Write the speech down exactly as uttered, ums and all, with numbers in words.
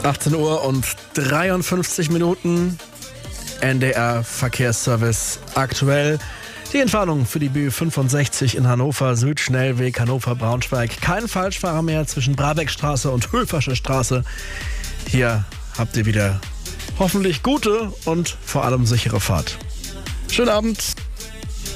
achtzehn Uhr und dreiundfünfzig Minuten. N D R Verkehrsservice aktuell. Die Entfernung für die B fünfundsechzig in Hannover, Südschnellweg Hannover-Braunschweig. Kein Falschfahrer mehr zwischen Brabeckstraße und Höfersche Straße. Hier habt ihr wieder hoffentlich gute und vor allem sichere Fahrt. Schönen Abend.